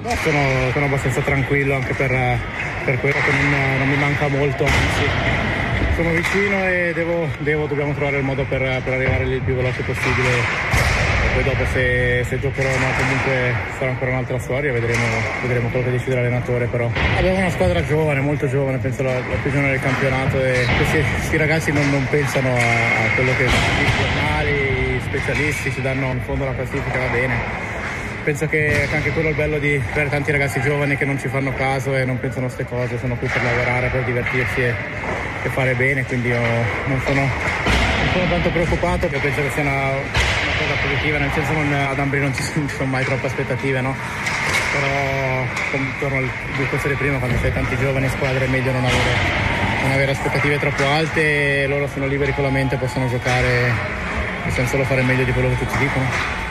Sono abbastanza tranquillo anche per quello che non mi manca molto, anzi sono vicino e dobbiamo trovare il modo per arrivare lì il più veloce possibile. E poi dopo se giocherò o no comunque sarà ancora un'altra storia, vedremo quello che decide l'allenatore. Però abbiamo una squadra giovane, molto giovane, penso la più giovane del campionato, e questi ragazzi non pensano a quello che i giornali, i specialisti ci danno in fondo la classifica, va bene. Penso che anche quello è il bello di avere tanti ragazzi giovani che non ci fanno caso e non pensano a queste cose, sono qui per lavorare, per divertirsi e fare bene, quindi io non sono tanto preoccupato, perché penso che sia una cosa positiva, nel senso ad Ambri non ci sono mai troppe aspettative, no? Però torno al discorso di prima, quando sei tanti giovani in squadra è meglio non avere aspettative troppo alte, e loro sono liberi con la mente, possono giocare e senza solo fare meglio di quello che tutti dicono.